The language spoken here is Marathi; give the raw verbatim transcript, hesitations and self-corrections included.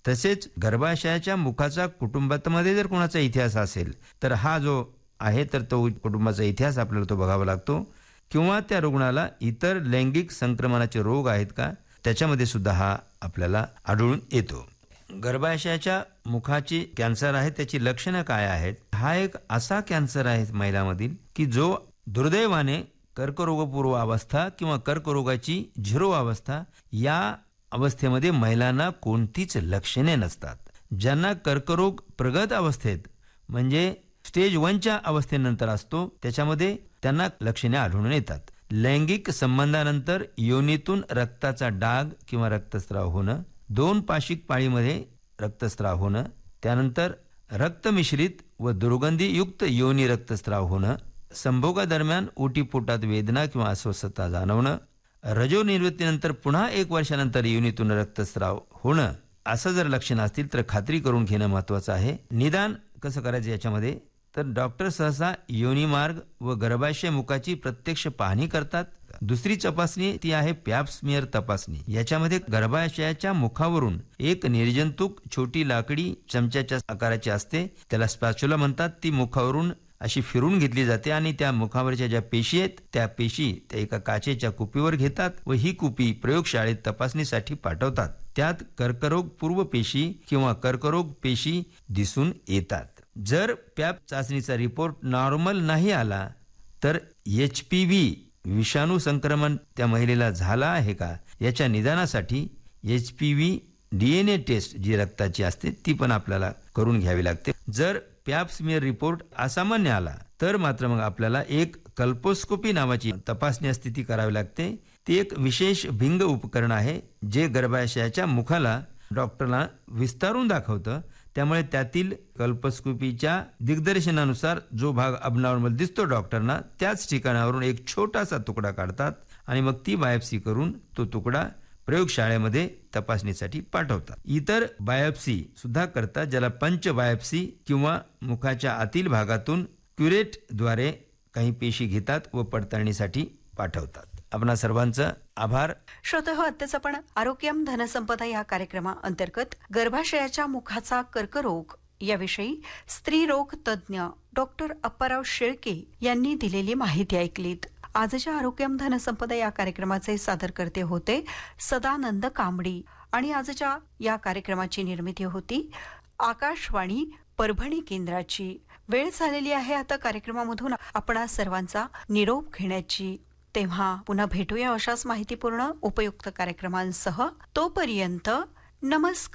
तसेच गर्भाशयाच्या मुखाचा कुटुंबामध्ये जर कोणाचा इतिहास असेल तर हा जो आहे तर तो कुटुंबाचा इतिहास आपल्याला तो बघावा लागतो. किंवा त्या रुग्णाला इतर लैंगिक संक्रमणाचे रोग आहेत का त्याच्यामध्ये सुद्धा हा आपल्याला आढळून येतो. गर्भाशयाच्या मुखाची कॅन्सर आहे त्याची लक्षणं काय आहेत. हा एक असा कॅन्सर आहे महिलांमधील की जो दुर्दैवाने कर्करोगपूर्व अवस्था किंवा कर्करोगाची झिरो अवस्था या अवस्थेमध्ये महिलांना कोणतीच लक्षणे नसतात. ज्यांना कर्करोग प्रगत अवस्थेत म्हणजे स्टेज वनच्या अवस्थेनंतर असतो त्याच्यामध्ये त्यांना लक्षणे आढळून येतात. लैंगिक संबंधानंतर योनीतून रक्ताचा डाग किंवा रक्तस्राव होणं, दोन पाशिक पाळीमध्ये रक्तस्राव होणं, त्यानंतर रक्तमिश्रित व दुर्गंधीयुक्त योनी रक्तस्राव होणं, संभोगादरम्यान ओटीपोटात वेदना किंवा अस्वस्थता जाणवणं, रजोनिवृत्तीनंतर पुन्हा एक वर्षानंतर योनीतून रक्तस्राव होणं, असं जर लक्षणं असतील तर खात्री करून घेणं महत्त्वाचं आहे. निदान कसं करायचं याच्यामध्ये तर डॉक्टर सहसा योनी मार्ग व गर्भाशय मुखाची प्रत्यक्ष पाहणी करतात. दुसरी तपासणी ती आहे पॅप स्मिअर तपासणी. याच्यामध्ये गर्भाशयाच्या मुखावरून एक निर्जंतुक छोटी लाकडी चमच्याच्या आकाराची असते, त्याला स्पॅच्युला म्हणतात. ती मुखावरून अशी फिरून घेतली जाते आणि त्या मुखावरच्या ज्या पेशी आहेत त्या पेशी त्या एका काचेच्या कुपीवर घेतात व ही कुपी प्रयोगशाळेत तपासणीसाठी पाठवतात. त्यात कर्करोग पूर्व पेशी किंवा कर्करोग पेशी दिसून येतात. जर पॅप चाचणीचा रिपोर्ट नॉर्मल नाही आला तर एच पी व्ही विषाणू संक्रमण त्या महिलेला झाला आहे का याच्या निदानासाठी H P V D N A taste जी रक्ताची असते ती पण आपल्याला करून घ्यावी लागते. जर पॅप स्मिअर रिपोर्ट असामान्य आला तर मात्र मग आपल्याला एक कल्पोस्कोपी नावाची तपासणी असते ती करावी लागते. ती एक विशेष भिंग उपकरण आहे जे गर्भाशयाच्या मुखाला डॉक्टरला विस्तारून दाखवतं. त्यामुळे त्यातील कल्पोस्कोपीच्या दिग्दर्शनानुसार जो भाग अबनॉर्मल दिसतो डॉक्टरना त्याच ठिकाणावरून एक छोटासा तुकडा काढतात आणि मग ती बायोप्सी करून तो तुकडा प्रयोगशाळेमध्ये तपासणीसाठी पाठवतात. इतर बायोप्सी सुद्धा करतात ज्याला पंच बायोप्सी किंवा मुखाच्या आतील भागातून क्युरेटद्वारे काही पेशी घेतात व पडताळणीसाठी पाठवतात. आपणा सर्वांचं आभार. श्रोतेहो, आत्ताच आपण आरोग्यम धनसंपदा या कार्यक्रमाअंतर्गत गर्भाशयाच्या मुखाचा कर्करोग याविषयी स्त्रीरोग तज्ज्ञ डॉक्टर अप्पाराव शेळके यांनी दिलेली माहिती ऐकलीत. आजच्या आरोग्यम धनसंपदा या कार्यक्रमाचे सादरकर्ते होते सदानंद कांबडी आणि आजच्या या कार्यक्रमाची निर्मिती होती आकाशवाणी परभणी केंद्राची. वेळ झालेली आहे आता कार्यक्रमामधून आपण सर्वांचा निरोप घेण्याची. तेव्हा पुन्हा भेटूया अशाच माहितीपूर्ण उपयुक्त कार्यक्रमांसह. तोपर्यंत नमस्कार.